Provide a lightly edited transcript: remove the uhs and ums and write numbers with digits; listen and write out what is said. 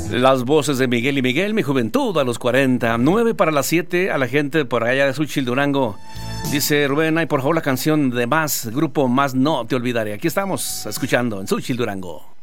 Las voces de Miguel y Miguel, mi juventud a los 40. 9 para las 7 a la gente por allá de Xóchitl, Durango. Dice Rubén, ay, por favor, la canción de Más, grupo Más No Te Olvidaré. Aquí estamos escuchando en Xóchitl, Durango.